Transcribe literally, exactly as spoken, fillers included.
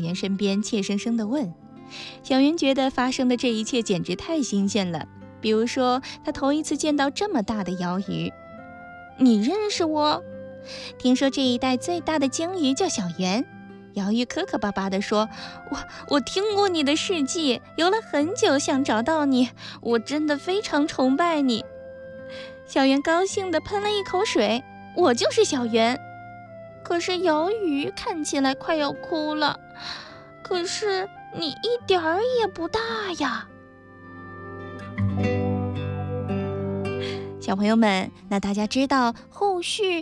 圆身边，怯生生地问。小圆觉得发生的这一切简直太新鲜了，比如说他头一次见到这么大的鳐鱼。你认识我？听说这一带最大的鲸鱼叫小圆。鳐鱼磕磕巴巴地说，我我听过你的事迹，游了很久想找到你，我真的非常崇拜你。小圆高兴地喷了一口水，我就是小圆。可是鳐鱼看起来快要哭了，可是你一点儿也不大呀。小朋友们，那大家知道后续